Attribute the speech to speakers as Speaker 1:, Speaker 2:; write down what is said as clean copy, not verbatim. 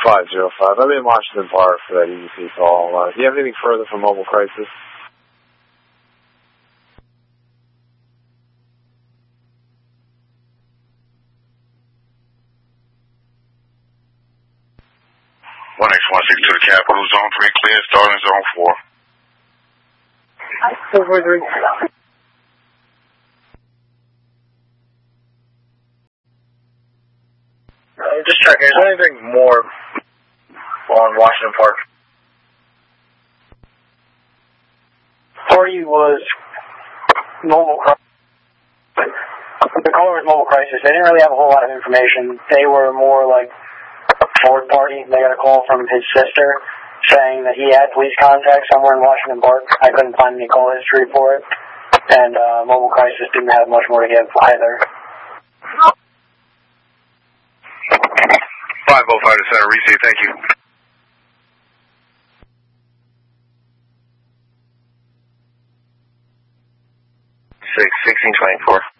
Speaker 1: 505. I'm in Washington Park for that EDC call. Do you have anything further from Mobile Crisis?
Speaker 2: One X16 to the Capitol, Zone 3 clear, starting Zone 4.
Speaker 3: Over 3.
Speaker 4: Just checking, is there anything more on Washington Park?
Speaker 3: Party was Mobile Crisis. The caller was Mobile Crisis. They didn't really have a whole lot of information. They were more like fourth party. They got a call from his sister saying that he had police contact somewhere in Washington Park. I couldn't find any call history for it. And Mobile Crisis didn't have much more to give either.
Speaker 2: 505 to Center, receive, thank you. 1624.